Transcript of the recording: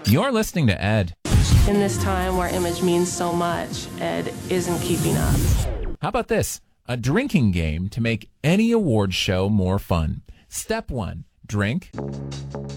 You're listening to Ed. In this time where image means so much, Ed isn't keeping up. How about this? A drinking game to make any award show more fun. Step 1, drink.